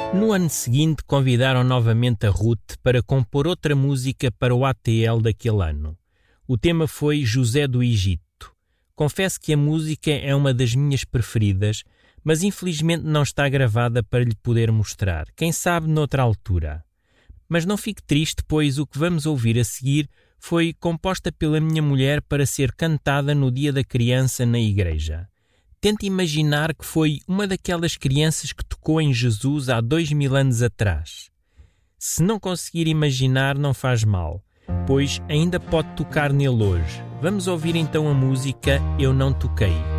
No ano seguinte, convidaram novamente a Ruth para compor outra música para o ATL daquele ano. O tema foi José do Egito. Confesso que a música é uma das minhas preferidas, mas infelizmente não está gravada para lhe poder mostrar. Quem sabe noutra altura. Mas não fique triste, pois o que vamos ouvir a seguir foi composta pela minha mulher para ser cantada no Dia da Criança na igreja. Tente imaginar que foi uma daquelas crianças que tocou em Jesus há 2000 anos atrás. Se não conseguir imaginar, não faz mal, pois ainda pode tocar nele hoje. Vamos ouvir então a música Eu Não Toquei.